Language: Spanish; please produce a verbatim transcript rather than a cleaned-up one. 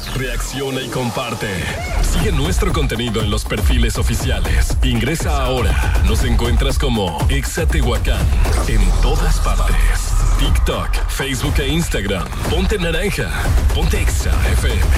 reacciona y comparte. Sigue nuestro contenido en los perfiles oficiales. Ingresa ahora. Nos encuentras como Exa Tehuacán en todas partes. TikTok, Facebook e Instagram. Ponte naranja. Ponte Exa F M.